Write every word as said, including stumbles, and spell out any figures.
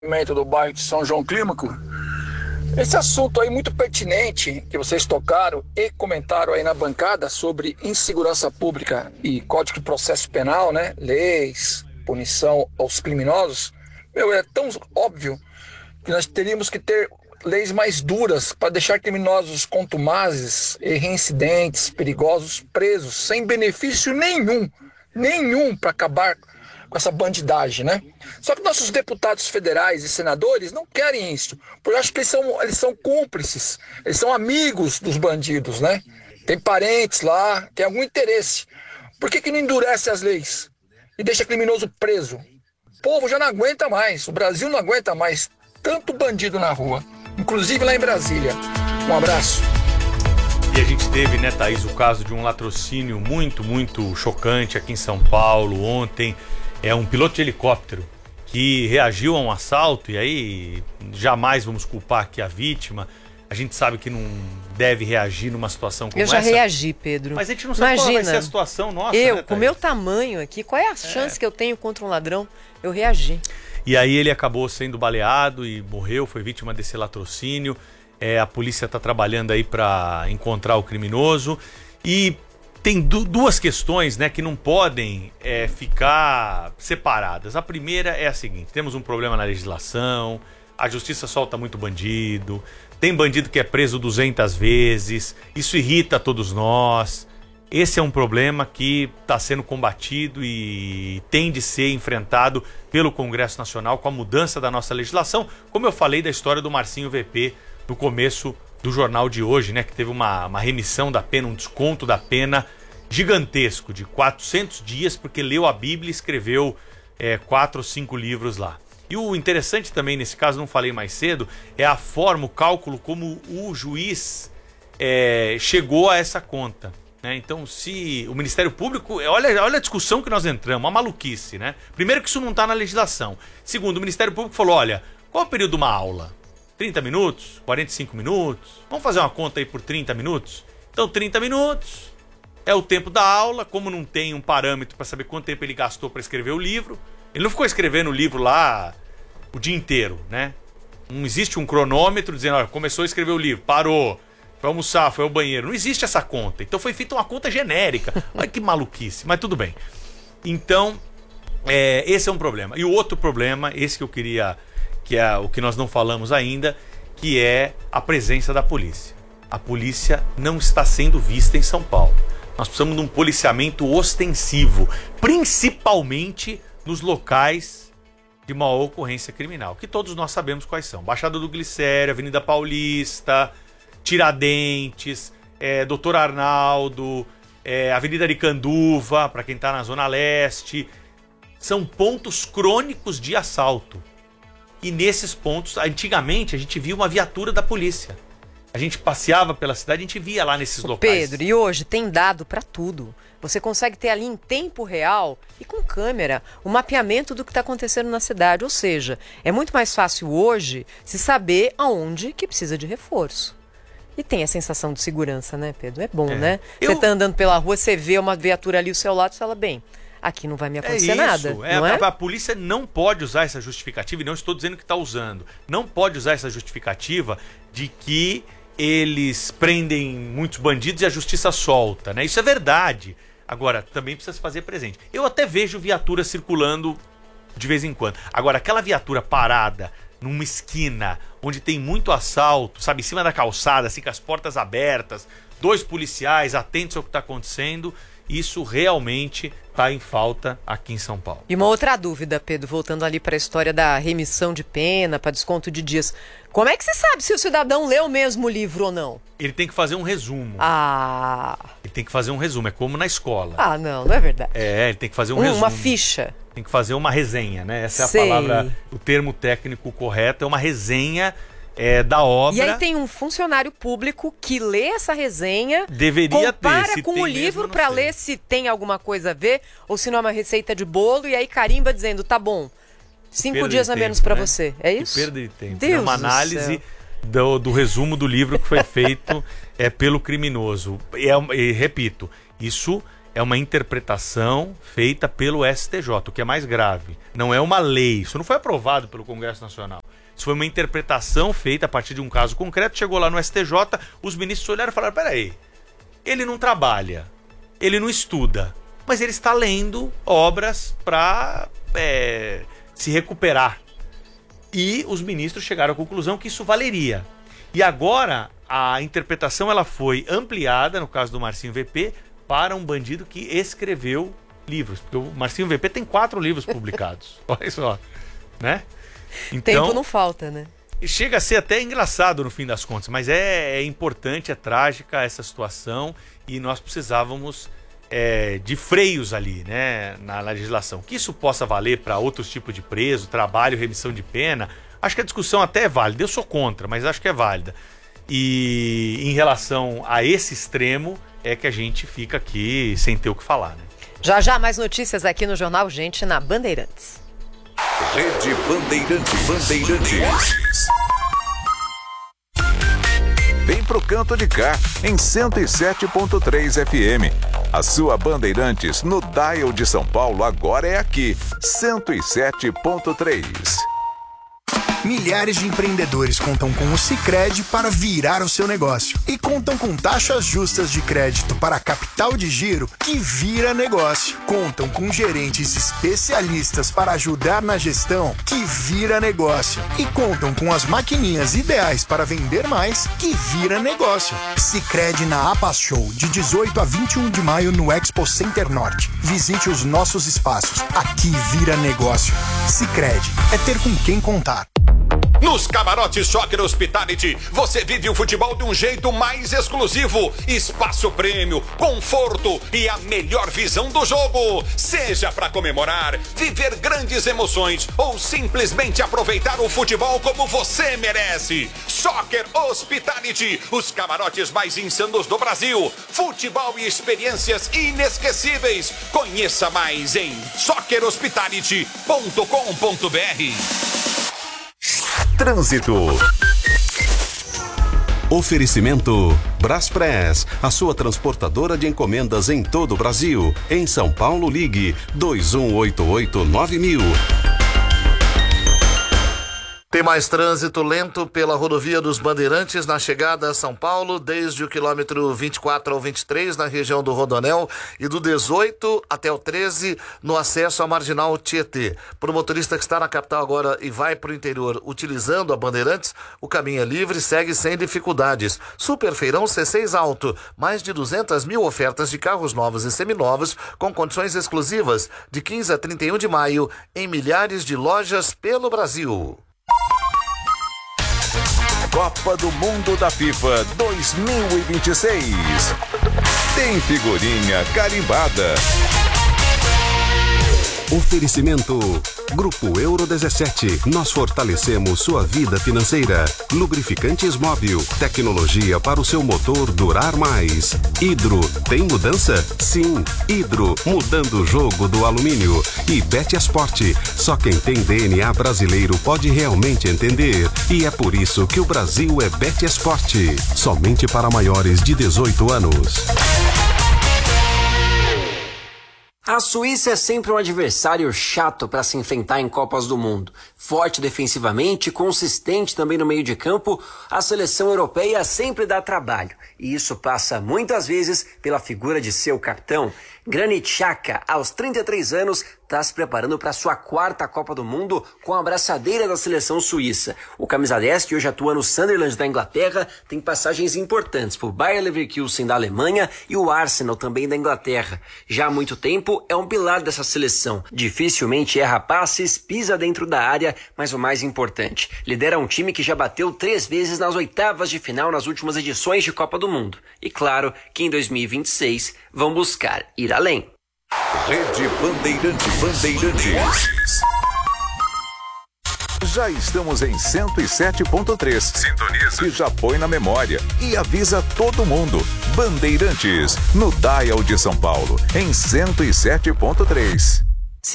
do bairro de São João Clímaco. Esse assunto aí muito pertinente que vocês tocaram e comentaram aí na bancada sobre insegurança pública e Código de Processo Penal, né? Leis, punição aos criminosos. Meu, é tão óbvio que nós teríamos que ter leis mais duras para deixar criminosos contumazes e reincidentes, perigosos, presos, sem benefício nenhum, nenhum para acabar com essa bandidagem, né? Só que nossos deputados federais e senadores não querem isso, porque eu acho que eles são, eles são cúmplices, eles são amigos dos bandidos, né? Tem parentes lá, tem algum interesse. Por que que não endurece as leis e deixa criminoso preso? O povo já não aguenta mais, o Brasil não aguenta mais tanto bandido na rua, inclusive lá em Brasília. Um abraço. E a gente teve, né, Thaís, o caso de um latrocínio muito, muito chocante aqui em São Paulo ontem. É um piloto de helicóptero que reagiu a um assalto, e aí jamais vamos culpar aqui a vítima. A gente sabe que não deve reagir numa situação como essa. Eu já essa. reagi, Pedro. Mas a gente não sabe Imagina, qual vai ser a situação nossa, eu, né, com o meu tamanho aqui, qual é a chance é. que eu tenho contra um ladrão? Eu reagi. E aí ele acabou sendo baleado e morreu, foi vítima desse latrocínio. É, a polícia está trabalhando aí para encontrar o criminoso. E tem du duas questões, né, que não podem é, ficar separadas. A primeira é a seguinte: temos um problema na legislação, a justiça solta muito bandido, tem bandido que é preso duzentas vezes, isso irrita todos nós. Esse é um problema que está sendo combatido e tem de ser enfrentado pelo Congresso Nacional com a mudança da nossa legislação, como eu falei da história do Marcinho V P no começo do jornal de hoje, né, que teve uma, uma remissão da pena, um desconto da pena gigantesco de quatrocentos dias, porque leu a Bíblia e escreveu é, quatro ou cinco livros lá. E o interessante também nesse caso, não falei mais cedo, é a forma, o cálculo como o juiz é, chegou a essa conta. Né? Então, se o Ministério Público... Olha, olha a discussão que nós entramos, uma maluquice, né? Primeiro que isso não está na legislação. Segundo, o Ministério Público falou, olha, qual é o período de uma aula? trinta minutos? quarenta e cinco minutos? Vamos fazer uma conta aí por trinta minutos? Então, trinta minutos é o tempo da aula. Como não tem um parâmetro para saber quanto tempo ele gastou para escrever o livro, ele não ficou escrevendo o livro lá o dia inteiro, né? Não existe um cronômetro dizendo, olha, começou a escrever o livro, parou, foi almoçar, foi ao banheiro. Não existe essa conta. Então foi feita uma conta genérica. Olha que maluquice, mas tudo bem. Então, é, esse é um problema. E o outro problema, esse que eu queria, que é o que nós não falamos ainda, que é a presença da polícia. A polícia não está sendo vista em São Paulo. Nós precisamos de um policiamento ostensivo, principalmente nos locais de maior ocorrência criminal, que todos nós sabemos quais são. Baixada do Glicério, Avenida Paulista, Tiradentes, é, Doutor Arnaldo, é, Avenida Aricanduva, para quem está na Zona Leste. São pontos crônicos de assalto. E nesses pontos, antigamente, a gente via uma viatura da polícia. A gente passeava pela cidade, a gente via lá nesses locais. Pedro, e hoje tem dado para tudo. Você consegue ter ali em tempo real e com câmera o mapeamento do que está acontecendo na cidade. Ou seja, é muito mais fácil hoje se saber aonde que precisa de reforço. E tem a sensação de segurança, né, Pedro? É bom, é. né? Eu... Você tá andando pela rua, você vê uma viatura ali ao seu lado e fala, bem, aqui não vai me acontecer é isso. nada. É, não a, é? a polícia não pode usar essa justificativa, e não estou dizendo que está usando, não pode usar essa justificativa de que eles prendem muitos bandidos e a justiça solta, né? Isso é verdade. Agora, também precisa se fazer presente. Eu até vejo viatura circulando de vez em quando. Agora, aquela viatura parada numa esquina onde tem muito assalto, sabe, em cima da calçada, assim, com as portas abertas, dois policiais atentos ao que está acontecendo, isso realmente está em falta aqui em São Paulo. E uma outra dúvida, Pedro, voltando ali para a história da remissão de pena, para desconto de dias. Como é que você sabe se o cidadão leu mesmo o livro ou não? Ele tem que fazer um resumo. Ah... Ele tem que fazer um resumo, é como na escola. Ah, não, não é verdade. É, ele tem que fazer um, um resumo. Uma ficha. Tem que fazer uma resenha, né? Essa é a Sei. palavra, o termo técnico correto, é uma resenha é, da obra. E aí tem um funcionário público que lê essa resenha, deveria compara ter, se com tem o livro mesmo, para sei. ler se tem alguma coisa a ver, ou se não é uma receita de bolo, e aí carimba dizendo, tá bom, cinco perda dias de a tempo, menos para né? você. É isso? Que perda de tempo. Deus é uma do análise céu. do, do resumo do livro que foi feito é, pelo criminoso. E, é, e repito, isso é uma interpretação feita pelo S T J, o que é mais grave. Não é uma lei, isso não foi aprovado pelo Congresso Nacional. Isso foi uma interpretação feita a partir de um caso concreto, chegou lá no S T J, os ministros olharam e falaram, peraí, ele não trabalha, ele não estuda, mas ele está lendo obras para é, se recuperar. E os ministros chegaram à conclusão que isso valeria. E agora a interpretação ela foi ampliada, no caso do Marcinho V P, para um bandido que escreveu livros. Porque o Marcinho V P tem quatro livros publicados. Olha só, né? Então, tempo não falta, né? Chega a ser até engraçado no fim das contas, mas é, é importante, é trágica essa situação e nós precisávamos é, de freios ali, né, na legislação. Que isso possa valer para outros tipos de preso, trabalho, remissão de pena. Acho que a discussão até é válida. Eu sou contra, mas acho que é válida. E em relação a esse extremo é que a gente fica aqui sem ter o que falar, né? Já já mais notícias aqui no Jornal Gente na Bandeirantes. Rede Bandeirantes. Bandeirantes. Vem pro canto de cá, em cento e sete ponto três F M. A sua Bandeirantes no dial de São Paulo agora é aqui, cento e sete ponto três. Milhares de empreendedores contam com o Sicredi para virar o seu negócio. E contam com taxas justas de crédito para capital de giro que vira negócio. Contam com gerentes especialistas para ajudar na gestão que vira negócio. E contam com as maquininhas ideais para vender mais que vira negócio. Sicredi na APAS Show, de dezoito a vinte e um de maio no Expo Center Norte. Visite os nossos espaços. Aqui vira negócio. Sicredi é ter com quem contar. Nos camarotes Soccer Hospitality, você vive o futebol de um jeito mais exclusivo. Espaço prêmio, conforto e a melhor visão do jogo. Seja para comemorar, viver grandes emoções ou simplesmente aproveitar o futebol como você merece. Soccer Hospitality, os camarotes mais insanos do Brasil. Futebol e experiências inesquecíveis. Conheça mais em soccer hospitality ponto com ponto b r. Trânsito. Oferecimento Braspress, a sua transportadora de encomendas em todo o Brasil. Em São Paulo, ligue dois um oito oito nove mil. Tem mais trânsito lento pela rodovia dos Bandeirantes na chegada a São Paulo, desde o quilômetro vinte e quatro ao vinte e três na região do Rodoanel e do dezoito até o treze no acesso à Marginal Tietê. Para o motorista que está na capital agora e vai para o interior utilizando a Bandeirantes, o caminho é livre e segue sem dificuldades. Super Feirão C seis Alto, mais de duzentas mil ofertas de carros novos e seminovos com condições exclusivas de quinze a trinta e um de maio em milhares de lojas pelo Brasil. Copa do Mundo da FIFA dois mil e vinte e seis. Tem figurinha carimbada. Oferecimento Grupo Euro dezessete. Nós fortalecemos sua vida financeira. Lubrificantes Móbil. Tecnologia para o seu motor durar mais. Hidro. Tem mudança? Sim. Hidro. Mudando o jogo do alumínio. E Betiasport. Só quem tem D N A brasileiro pode realmente entender. E é por isso que o Brasil é Betiasport. Somente para maiores de dezoito anos. A Suíça é sempre um adversário chato para se enfrentar em Copas do Mundo. Forte defensivamente, consistente também no meio de campo, a seleção europeia sempre dá trabalho. E isso passa muitas vezes pela figura de seu capitão. Granit Xhaka, aos trinta e três anos, está se preparando para sua quarta Copa do Mundo com a abraçadeira da seleção suíça. O camisa dez, que hoje atua no Sunderland da Inglaterra, tem passagens importantes por Bayer Leverkusen da Alemanha e o Arsenal também da Inglaterra. Já há muito tempo é um pilar dessa seleção. Dificilmente erra passes, pisa dentro da área, mas o mais importante, lidera um time que já bateu três vezes nas oitavas de final nas últimas edições de Copa do Mundo. E claro que em dois mil e vinte e seis vão buscar ir além. Rede Bandeirantes. Bandeirantes. Já estamos em cento e sete ponto três. Sintoniza. E já põe na memória. E avisa todo mundo. Bandeirantes, no dial de São Paulo, em cento e sete ponto três.